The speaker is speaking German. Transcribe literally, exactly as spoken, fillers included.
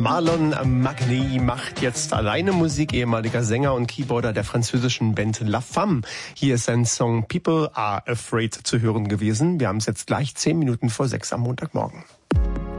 Marlon Magny macht jetzt alleine Musik, ehemaliger Sänger und Keyboarder der französischen Band La Femme. Hier ist sein Song People Are Afraid zu hören gewesen. Wir haben es jetzt gleich zehn Minuten vor sechs am Montagmorgen.